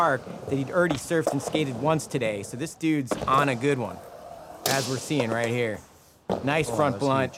park that he'd already surfed and skated once today. So this dude's on a good one, as we're seeing right here. Nice front blunt.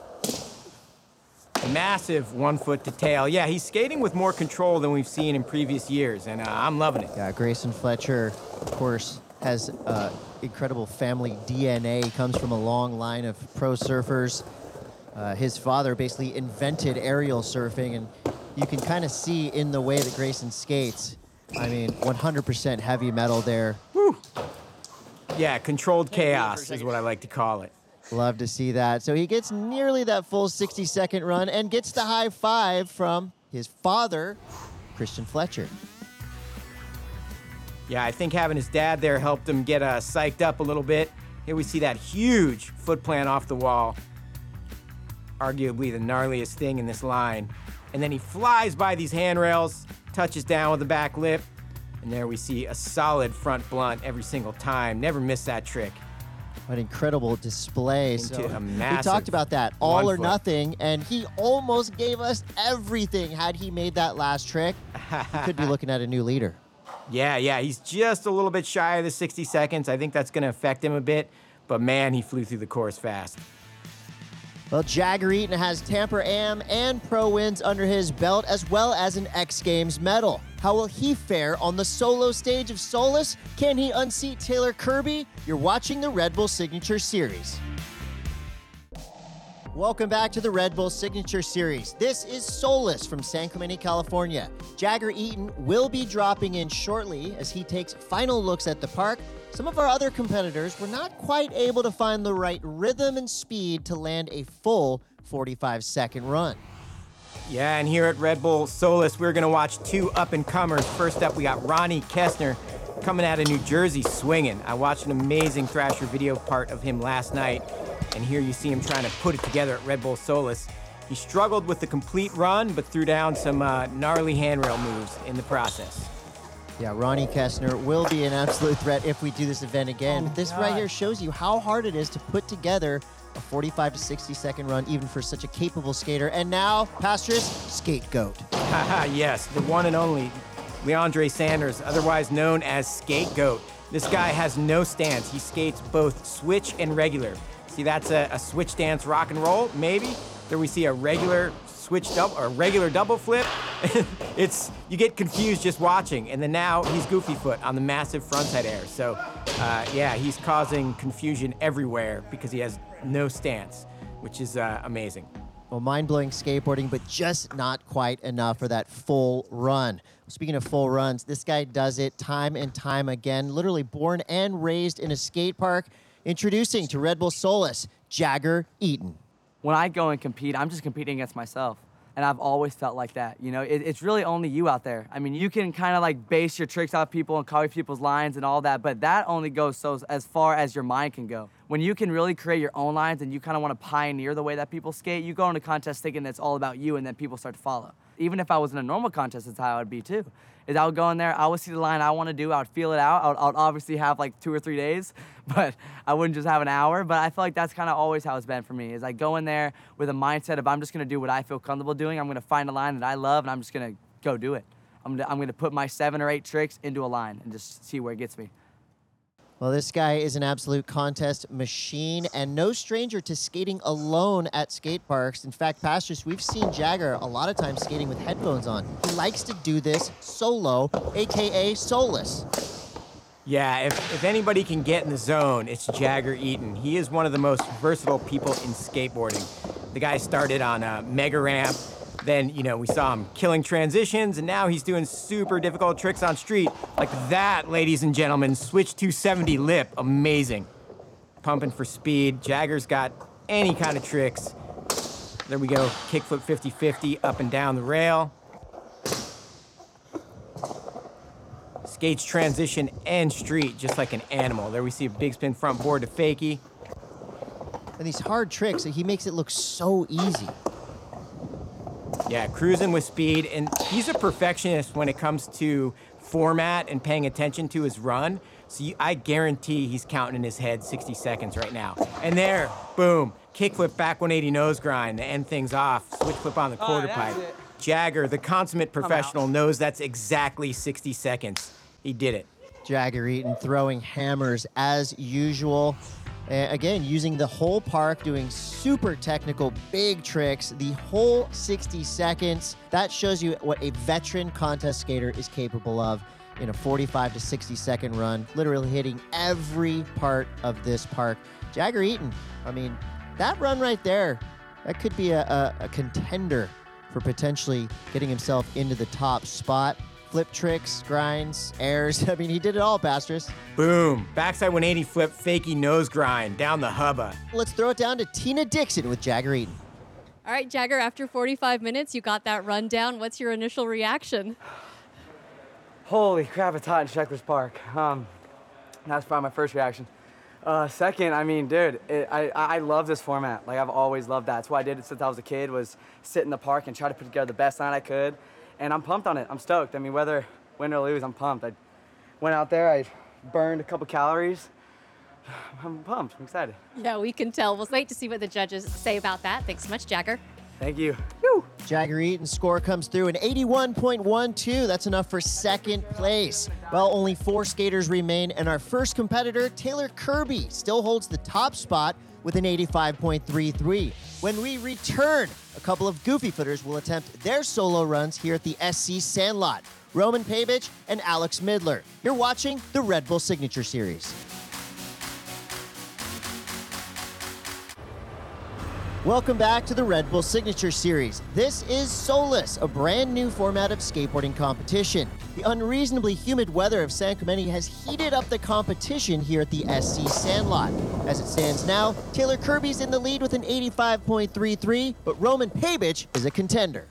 Massive 1 foot to tail. Yeah, he's skating with more control than we've seen in previous years, and I'm loving it. Yeah, Grayson Fletcher, of course, has incredible family DNA, comes from a long line of pro surfers. His father basically invented aerial surfing, and you can kind of see in the way that Grayson skates, I mean, 100% heavy metal there. Woo! Yeah, controlled chaos is what I like to call it. Love to see that. So he gets nearly that full 60-second run and gets the high five from his father, Christian Fletcher. Yeah, I think having his dad there helped him get psyched up a little bit. Here we see that huge foot plant off the wall. Arguably the gnarliest thing in this line. And then he flies by these handrails, touches down with the back lip, and there we see a solid front blunt every single time. Never miss that trick. What incredible display. Into a we massive talked about that, all 1 or foot. nothing, and he almost gave us everything had he made that last trick. He could be looking at a new leader. Yeah, he's just a little bit shy of the 60 seconds. I think that's going to affect him a bit, but man, he flew through the course fast. Well, Jagger Eaton has Tampa Am and Pro wins under his belt, as well as an X Games medal. How will he fare on the solo stage of Solus? Can he unseat Taylor Kirby? You're watching the Red Bull Signature Series. Welcome back to the Red Bull Signature Series. This is Solus from San Clemente, California. Jagger Eaton will be dropping in shortly as he takes final looks at the park. Some of our other competitors were not quite able to find the right rhythm and speed to land a full 45-second run. Yeah, and here at Red Bull Solus, we're going to watch two up-and-comers. First up, we got Ronnie Kessner coming out of New Jersey swinging. I watched an amazing Thrasher video part of him last night, and here you see him trying to put it together at Red Bull Solus. He struggled with the complete run, but threw down some gnarly handrail moves in the process. Yeah, Ronnie Kessner will be an absolute threat if we do this event again. But this right here shows you how hard it is to put together a 45 to 60-second run, even for such a capable skater. And now, Pastris, Scapegoat. Yes, the one and only Leandre Sanders, otherwise known as Scapegoat. This guy has no stance. He skates both switch and regular. See, that's a switch stance rock and roll, maybe. There we see a regular switch double or regular double flip. You get confused just watching. And then now he's goofy foot on the massive frontside air. So yeah, he's causing confusion everywhere because he has no stance, which is amazing. Well, mind-blowing skateboarding, but just not quite enough for that full run. Speaking of full runs, this guy does it time and time again, literally born and raised in a skate park. Introducing to Red Bull Solus, Jagger Eaton. When I go and compete, I'm just competing against myself. And I've always felt like that. You know, it's really only you out there. I mean, you can kind of like base your tricks off people and copy people's lines and all that, but that only goes so as far as your mind can go. When you can really create your own lines and you kind of want to pioneer the way that people skate, you go into contests thinking that's all about you and then people start to follow. Even if I was in a normal contest, that's how I would be too. Is I would go in there, I would see the line I want to do, I would feel it out. I would obviously have like 2 or 3 days, but I wouldn't just have an hour. But I feel like that's kind of always how it's been for me, is I go in there with a mindset of I'm just going to do what I feel comfortable doing. I'm going to find a line that I love, and I'm just going to go do it. I'm going to put my 7 or 8 tricks into a line and just see where it gets me. Well, this guy is an absolute contest machine and no stranger to skating alone at skate parks. In fact, Pastris, we've seen Jagger a lot of times skating with headphones on. He likes to do this solo, AKA Solus. Yeah, if anybody can get in the zone, it's Jagger Eaton. He is one of the most versatile people in skateboarding. The guy started on a mega ramp. Then, we saw him killing transitions, and now he's doing super difficult tricks on street. Like that, ladies and gentlemen, switch 270 lip, amazing. Pumping for speed. Jagger's got any kind of tricks. There we go, kickflip 50-50 up and down the rail. Skates transition and street just like an animal. There we see a big spin front board to fakie. And these hard tricks, he makes it look so easy. Yeah, cruising with speed, and he's a perfectionist when it comes to format and paying attention to his run. So I guarantee he's counting in his head 60 seconds right now. And there, boom, kickflip back 180 nose grind to end things off, switch flip on the quarter pipe. Jagger, the consummate professional, knows that's exactly 60 seconds. He did it. Jagger Eaton throwing hammers as usual. Again, using the whole park, doing super technical, big tricks, the whole 60 seconds. That shows you what a veteran contest skater is capable of in a 45 to 60 second run, literally hitting every part of this park. Jagger Eaton, I mean, that run right there, that could be a contender for potentially getting himself into the top spot. Flip tricks, grinds, airs. I mean, he did it all, Pastris. Boom. Backside 180 flip, fakie nose grind down the hubba. Let's throw it down to Tina Dixon with Jagger Eaton. All right, Jagger, after 45 minutes, you got that rundown. What's your initial reaction? Holy crap, it's hot in Sheckler's Park. That's probably my first reaction. Second, I mean, dude, I love this format. Like, I've always loved that. That's why I did it since I was a kid, was sit in the park and try to put together the best line I could. And I'm pumped on it. I'm stoked. I mean, whether win or lose, I'm pumped. I went out there, I burned a couple calories. I'm pumped. I'm excited. Yeah, we can tell. We'll wait to see what the judges say about that. Thanks so much, Jagger. Thank you. Woo. Jagger Eaton's score comes through an 81.12. That's enough for second place. Well, only 4 skaters remain, and our first competitor, Taylor Kirby, still holds the top spot with an 85.33. When we return, a couple of goofy footers will attempt their solo runs here at the SC Sandlot. Roman Pabich and Alex Midler. You're watching the Red Bull Signature Series. Welcome back to the Red Bull Signature Series. This is Solus, a brand new format of skateboarding competition. The unreasonably humid weather of San Clemente has heated up the competition here at the SC Sandlot. As it stands now, Taylor Kirby's in the lead with an 85.33, but Roman Pabich is a contender.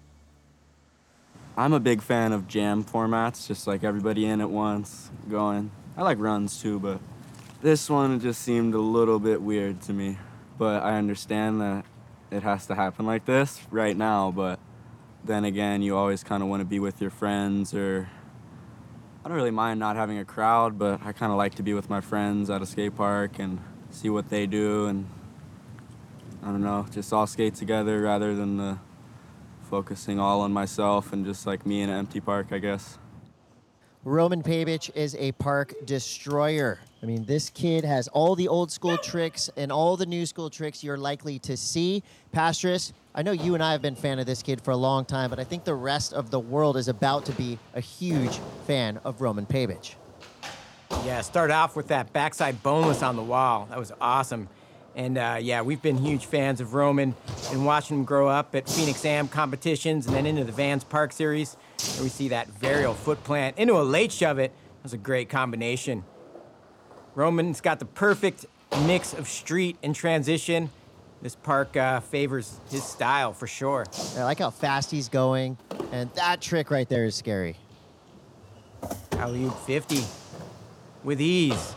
I'm a big fan of jam formats, just like everybody in at once, going. I like runs too, but this one just seemed a little bit weird to me. But I understand that it has to happen like this right now, but then again, you always kind of want to be with your friends, or I don't really mind not having a crowd, but I kind of like to be with my friends at a skate park and see what they do, and I don't know, just all skate together rather than focusing all on myself and just like me in an empty park, I guess. Roman Pabich is a park destroyer. I mean, this kid has all the old school tricks and all the new school tricks you're likely to see. Pastris, I know you and I have been a fan of this kid for a long time, but I think the rest of the world is about to be a huge fan of Roman Pabich. Yeah, start off with that backside boneless on the wall. That was awesome. And yeah, we've been huge fans of Roman and watching him grow up at Phoenix Am competitions and then into the Vans Park Series, where we see that varial foot plant into a late shove it. That was a great combination. Roman's got the perfect mix of street and transition. This park favors his style for sure. I like how fast he's going, and that trick right there is scary. Alley-oop 50 with ease.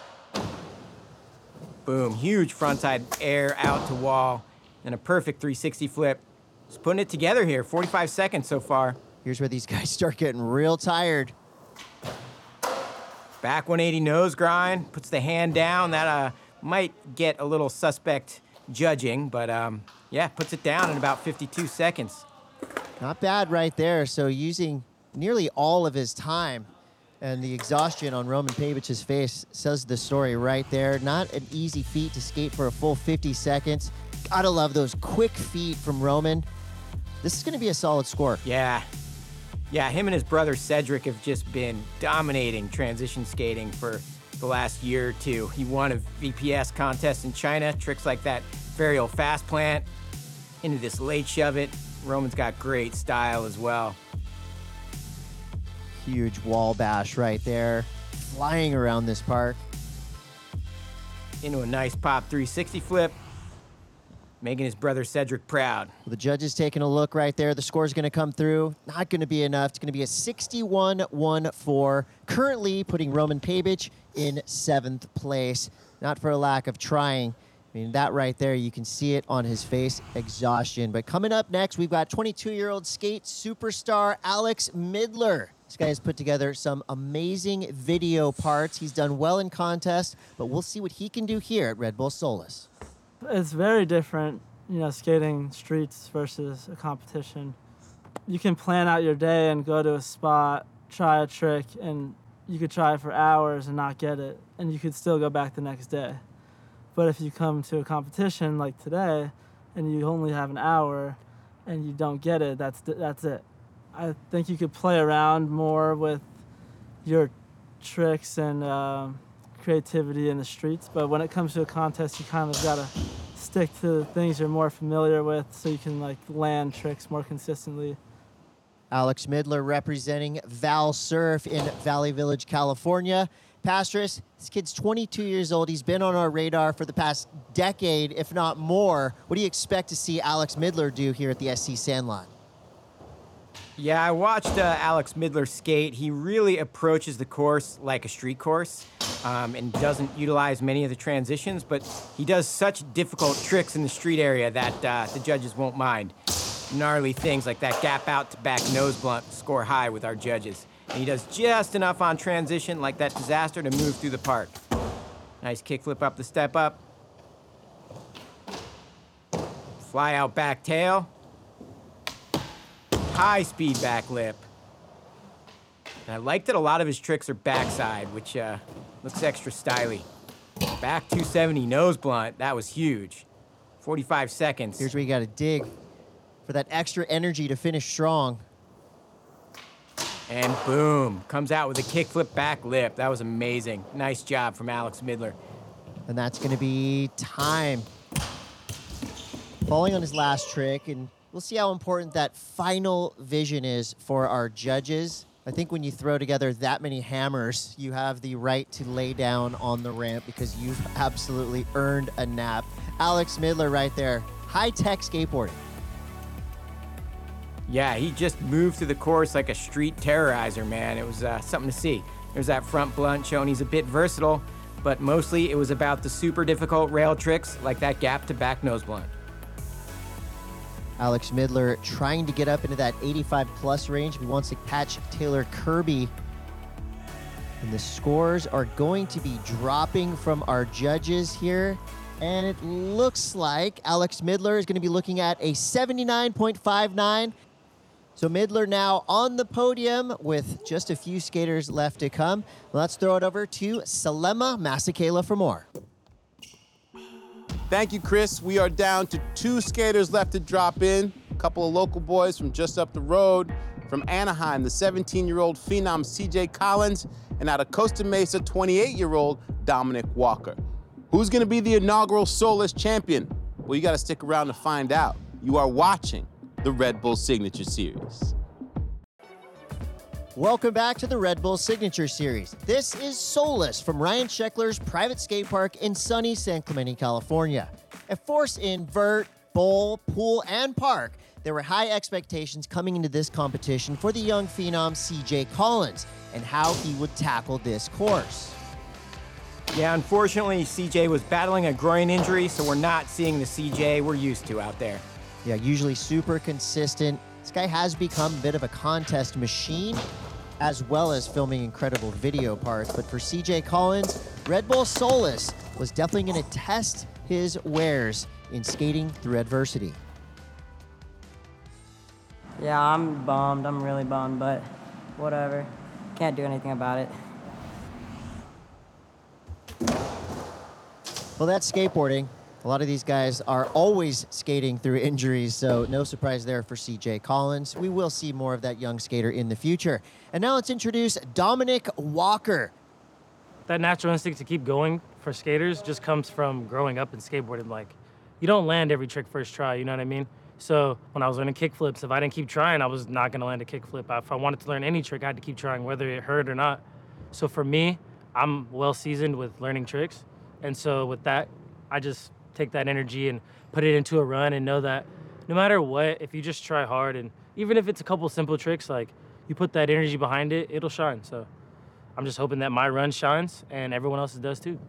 Boom, huge frontside air out to wall, and a perfect 360 flip. Just putting it together here, 45 seconds so far. Here's where these guys start getting real tired. Back 180 nose grind, puts the hand down. That might get a little suspect judging, but yeah, puts it down in about 52 seconds. Not bad right there. So using nearly all of his time, and the exhaustion on Roman Pabich's face says the story right there. Not an easy feat to skate for a full 50 seconds. Gotta love those quick feet from Roman. This is gonna be a solid score. Yeah, him and his brother Cedric have just been dominating transition skating for the last year or two. He won a VPS contest in China, tricks like that varial fast plant into this late shove it. Roman's got great style as well. Huge wall bash right there, flying around this park. Into a nice pop 360 flip, making his brother Cedric proud. Well, the judges taking a look right there. The score's going to come through. Not going to be enough. It's going to be a 61-1-4. Currently putting Roman Pabich in 7th place. Not for a lack of trying. I mean, that right there, you can see it on his face, exhaustion. But coming up next, we've got 22-year-old skate superstar Alex Midler. This guy has put together some amazing video parts. He's done well in contests, but we'll see what he can do here at Red Bull Solus. It's very different, skating streets versus a competition. You can plan out your day and go to a spot, try a trick, and you could try for hours and not get it, and you could still go back the next day. But if you come to a competition like today and you only have an hour and you don't get it, that's it. I think you could play around more with your tricks and creativity in the streets, but when it comes to a contest, you kind of got to stick to the things you're more familiar with so you can like land tricks more consistently. Alex Midler representing Val Surf in Valley Village, California. Pastris, this kid's 22 years old. He's been on our radar for the past decade, if not more. What do you expect to see Alex Midler do here at the SC Sandlot? Yeah, I watched Alex Midler skate. He really approaches the course like a street course and doesn't utilize many of the transitions, but he does such difficult tricks in the street area that the judges won't mind. Gnarly things like that gap out to back nose blunt score high with our judges. And he does just enough on transition like that disaster to move through the park. Nice kickflip up the step up. Fly out back tail. High speed back lip. And I like that a lot of his tricks are backside, which looks extra stylish. Back 270 nose blunt, that was huge. 45 seconds. Here's where you got to dig for that extra energy to finish strong. And boom, comes out with a kickflip back lip. That was amazing. Nice job from Alex Midler. And that's going to be time. Falling on his last trick, and we'll see how important that final vision is for our judges. I think when you throw together that many hammers, you have the right to lay down on the ramp because you've absolutely earned a nap. Alex Midler right there. High-tech skateboarding. Yeah, he just moved through the course like a street terrorizer, man. It was something to see. There's that front blunt showing he's a bit versatile, but mostly it was about the super difficult rail tricks like that gap to back nose blunt. Alex Midler trying to get up into that 85-plus range. He wants to catch Taylor Kirby. And the scores are going to be dropping from our judges here. And it looks like Alex Midler is going to be looking at a 79.59. So Midler now on the podium with just a few skaters left to come. Let's throw it over to Salema Masekela for more. Thank you, Chris. We are down to 2 skaters left to drop in. A couple of local boys from just up the road. From Anaheim, the 17-year-old phenom CJ Collins, and out of Costa Mesa, 28-year-old Dominic Walker. Who's going to be the inaugural Soulless champion? Well, you got to stick around to find out. You are watching the Red Bull Signature Series. Welcome back to the Red Bull Signature Series. This is Soulless from Ryan Sheckler's private skate park in sunny San Clemente, California. A force in vert, bowl, pool, and park, there were high expectations coming into this competition for the young phenom CJ Collins and how he would tackle this course. Yeah, unfortunately, CJ was battling a groin injury, so we're not seeing the CJ we're used to out there. Yeah, usually super consistent. This guy has become a bit of a contest machine, as well as filming incredible video parts. But for CJ Collins, Red Bull Soulless was definitely going to test his wares in skating through adversity. Yeah, I'm bummed. I'm really bummed, but whatever. Can't do anything about it. Well, that's skateboarding. A lot of these guys are always skating through injuries, so no surprise there for CJ Collins. We will see more of that young skater in the future. And now let's introduce Dominic Walker. That natural instinct to keep going for skaters just comes from growing up in skateboarding. Like, you don't land every trick first try, you know what I mean? So when I was learning kickflips, if I didn't keep trying, I was not gonna land a kickflip. If I wanted to learn any trick, I had to keep trying, whether it hurt or not. So for me, I'm well seasoned with learning tricks. And so with that, I just take that energy and put it into a run and know that no matter what, if you just try hard, and even if it's a couple simple tricks, like you put that energy behind it, it'll shine. So I'm just hoping that my run shines and everyone else's does too.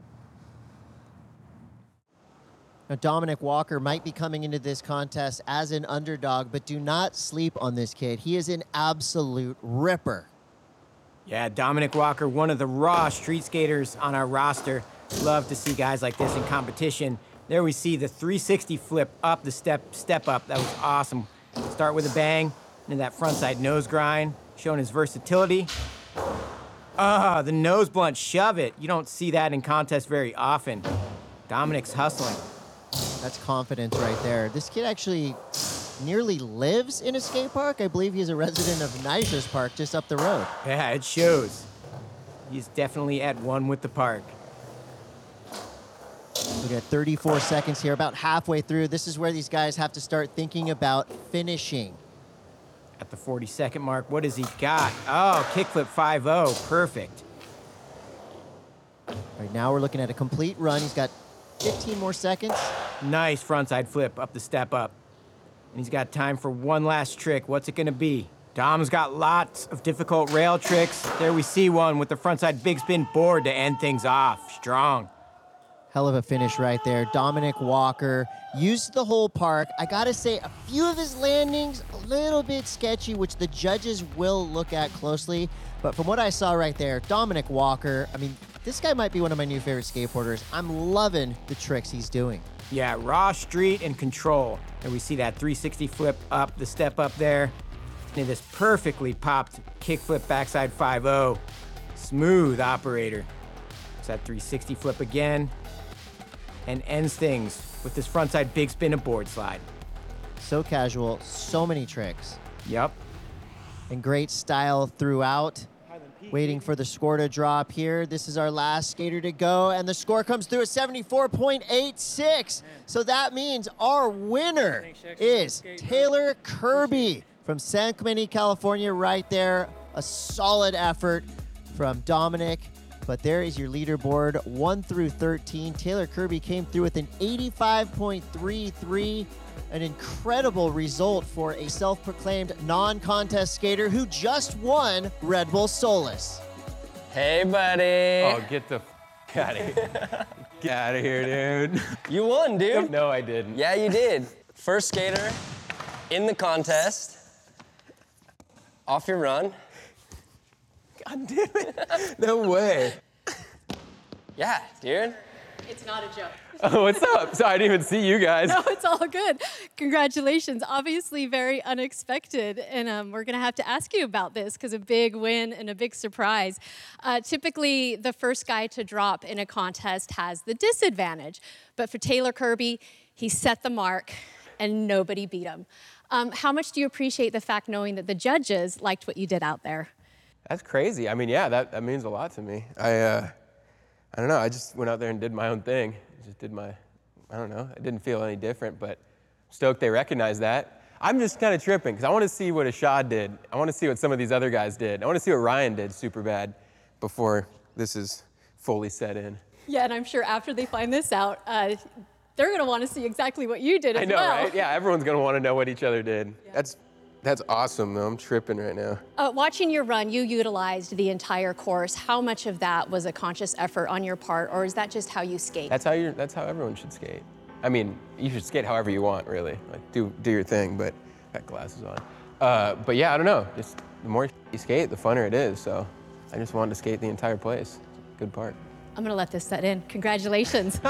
Now, Dominic Walker might be coming into this contest as an underdog, but do not sleep on this kid. He is an absolute ripper. Yeah, Dominic Walker, one of the raw street skaters on our roster. Love to see guys like this in competition. There we see the 360 flip up the step up. That was awesome. Start with a bang, into that frontside nose grind, showing his versatility. The nose blunt shove it. You don't see that in contests very often. Dominic's hustling. That's confidence right there. This kid actually nearly lives in a skate park. I believe he's a resident of Nitrous Park just up the road. Yeah, it shows. He's definitely at one with the park. Look at 34 seconds here, about halfway through. This is where these guys have to start thinking about finishing. At the 40-second mark, what has he got? Oh, kickflip 5-0, perfect. Right now we're looking at a complete run. He's got 15 more seconds. Nice frontside flip up the step up. And he's got time for one last trick. What's it gonna be? Dom's got lots of difficult rail tricks. There we see one with the frontside big spin board to end things off. Strong. Hell of a finish right there. Dominic Walker used the whole park. I gotta say, a few of his landings a little bit sketchy, which the judges will look at closely. But from what I saw right there, Dominic Walker, I mean, this guy might be one of my new favorite skateboarders. I'm loving the tricks he's doing. Yeah, raw street and control. And we see that 360 flip up, the step up there. And this perfectly popped kickflip backside 5-0. Smooth operator. It's that 360 flip again. And ends things with this frontside big spin and board slide. So casual, so many tricks. Yep. And great style throughout. Waiting for the score to drop here. This is our last skater to go, and the score comes through at 74.86. So that means our winner is Taylor Kirby from San Clemente, California, right there. A solid effort from Dominic. But there is your leaderboard, 1 through 13. Taylor Kirby came through with an 85.33, an incredible result for a self-proclaimed non-contest skater who just won Red Bull Solus. Hey, buddy. Oh, get the out of here. Get out of here, dude. You won, dude. No, I didn't. Yeah, you did. First skater in the contest. Off your run. God damn it. No way. Yeah, dude. It's not a joke. Oh, what's up? So I didn't even see you guys. No, it's all good. Congratulations. Obviously very unexpected. And we're going to have to ask you about this because a big win and a big surprise. Typically, the first guy to drop in a contest has the disadvantage. But for Taylor Kirby, he set the mark and nobody beat him. How much do you appreciate the fact knowing that the judges liked what you did out there? That's crazy. I mean, yeah, that means a lot to me. I don't know. I just went out there and did my own thing. Just did my, I don't know. It didn't feel any different, but stoked they recognized that. I'm just kind of tripping because I want to see what Ashad did. I want to see what some of these other guys did. I want to see what Ryan did super bad before this is fully set in. Yeah, and I'm sure after they find this out, they're going to want to see exactly what you did as well. I know, right? Yeah, everyone's going to want to know what each other did. Yeah. That's awesome, though. I'm tripping right now. Watching your run, you utilized the entire course. How much of that was a conscious effort on your part, or is that just how you skate? That's how everyone should skate. I mean, you should skate however you want, really. Like, do your thing, but got glasses on. But yeah, I don't know. Just the more you skate, the funner it is. So I just wanted to skate the entire place. Good part. I'm gonna let this set in. Congratulations.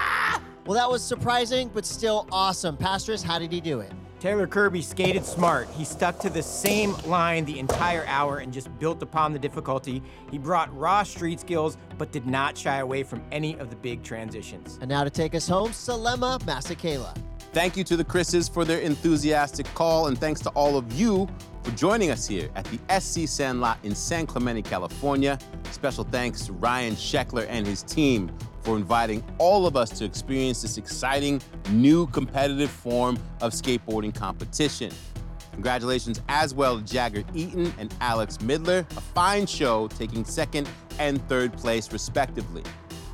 Well, that was surprising, but still awesome. Pastris, how did he do it? Taylor Kirby skated smart. He stuck to the same line the entire hour and just built upon the difficulty. He brought raw street skills, but did not shy away from any of the big transitions. And now to take us home, Salema Masekela. Thank you to the Chris's for their enthusiastic call, and thanks to all of you for joining us here at the SC Sandlot in San Clemente, California. Special thanks to Ryan Sheckler and his team for inviting all of us to experience this exciting new competitive form of skateboarding competition. Congratulations as well to Jagger Eaton and Alex Midler, a fine show taking second and third place respectively.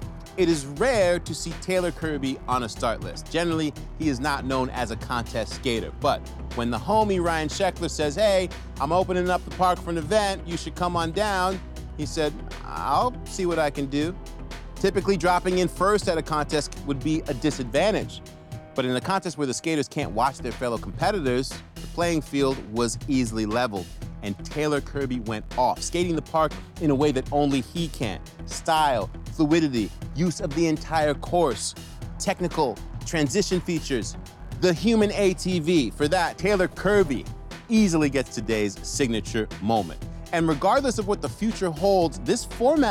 It is rare to see Taylor Kirby on a start list. Generally, he is not known as a contest skater, but when the homie Ryan Sheckler says, hey, I'm opening up the park for an event, you should come on down, he said, I'll see what I can do. Typically, dropping in first at a contest would be a disadvantage. But in a contest where the skaters can't watch their fellow competitors, the playing field was easily leveled. And Taylor Kirby went off, skating the park in a way that only he can. Style, fluidity, use of the entire course, technical, transition features, the human ATV. For that, Taylor Kirby easily gets today's signature moment. And regardless of what the future holds, this format